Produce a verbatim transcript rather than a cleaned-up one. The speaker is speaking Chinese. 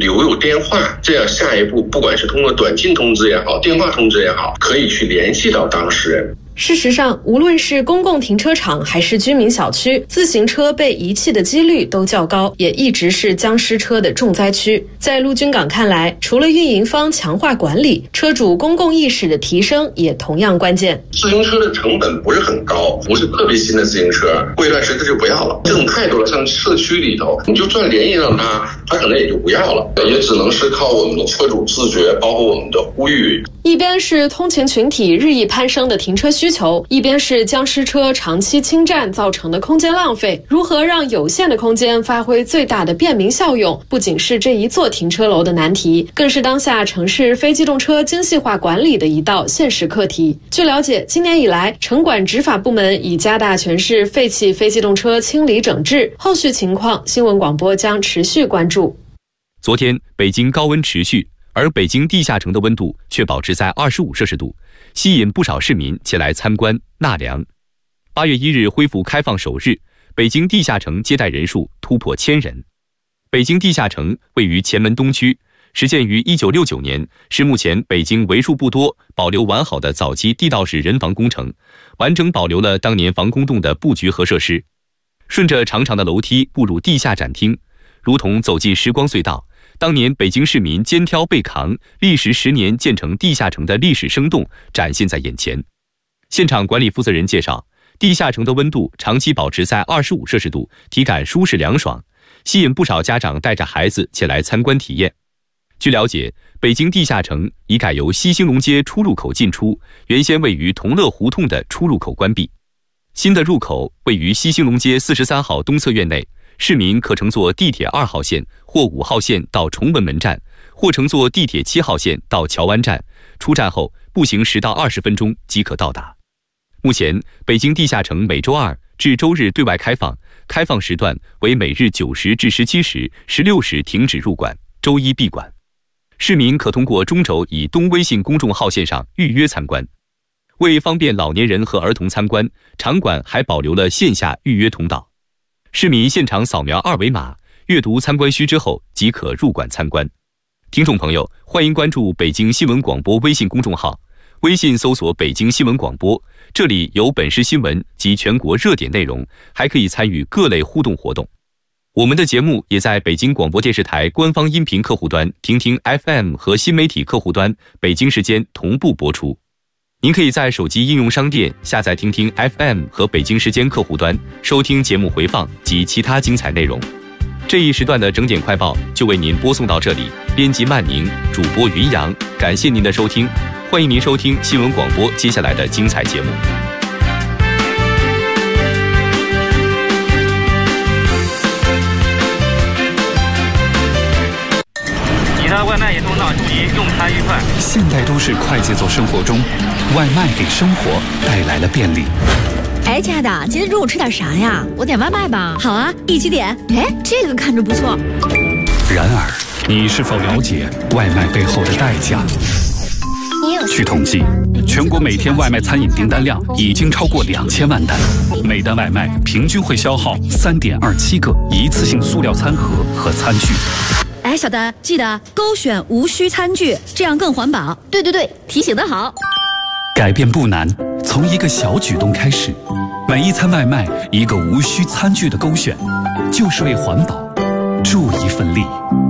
留有电话，这样下一步不管是通过短信通知也好，电话通知也好，可以去联系到当事人。 事实上，无论是公共停车场还是居民小区，自行车被遗弃的几率都较高，也一直是僵尸车的重灾区。在陆军港看来，除了运营方强化管理，车主公共意识的提升也同样关键。 自行车的成本不是很高，不是特别新的自行车，过一段时间就不要了。这种太多了，像社区里头，你就算联系上他，他可能也就不要了，也只能是靠我们的车主自觉，包括我们的呼吁。 一边是通勤群体日益攀升的停车需求，一边是僵尸车长期侵占造成的空间浪费。如何让有限的空间发挥最大的便民效用，不仅是这一座停车楼的难题，更是当下城市非机动车精细化管理的一道现实课题。据了解，今年以来，城管执法部门已加大全市废弃非机动车清理整治，后续情况新闻广播将持续关注。 昨天，北京高温持续，而北京地下城的温度却保持在二十五摄氏度，吸引不少市民前来参观纳凉。八月一日恢复开放首日，北京地下城接待人数突破千人。北京地下城位于前门东区，始建于一九六九年，是目前北京为数不多保留完好的早期地道式人防工程，完整保留了当年防空洞的布局和设施。顺着长长的楼梯步入地下展厅，如同走进时光隧道，当年北京市民肩挑背扛，历时十年建成地下城的历史生动展现在眼前。现场管理负责人介绍，地下城的温度长期保持在二十五摄氏度，体感舒适凉爽，吸引不少家长带着孩子前来参观体验。据了解，北京地下城已改由西兴隆街出入口进出，原先位于同乐胡同的出入口关闭。新的入口位于西兴隆街四十三号东侧院内，市民可乘坐地铁二号线或五号线到崇文门站，或乘坐地铁七号线到桥湾站，出站后步行十到二十分钟即可到达。目前，北京地下城每周二至周日对外开放，开放时段为每日九时至十七时、十六时停止入馆，周一闭馆。市民可通过中轴以东微信公众号线上预约参观。为方便老年人和儿童参观，场馆还保留了线下预约通道。市民现场扫描二维码，阅读参观须知后即可入馆参观。听众朋友，欢迎关注北京新闻广播微信公众号，微信搜索北京新闻广播，这里有本市新闻及全国热点内容，还可以参与各类互动活动。我们的节目也在北京广播电视台官方音频客户端听听 F M 和新媒体客户端北京时间同步播出。您可以在手机应用商店下载听听 F M 和北京时间客户端，收听节目回放及其他精彩内容。这一时段的整点快报就为您播送到这里，编辑曼宁，主播云阳，感谢您的收听，欢迎您收听新闻广播接下来的精彩节目。 外卖移动到，祝您用餐愉快。 现代都市快节奏生活中，外卖给生活带来了便利。 哎，亲爱的，今天中午吃点啥呀？我点外卖吧。好啊，一起点。哎，这个看着不错。 然而，你是否了解外卖背后的代价？据统计，全国每天外卖餐饮订单量已经超过两千万单，每单外卖平均会消耗三点二七个一次性塑料餐盒和餐具。 哎，小丹，记得勾选无需餐具，这样更环保。对对对，提醒得好。 改变不难，从一个小举动开始。每一餐外卖，一个无需餐具的勾选，就是为环保助一份力。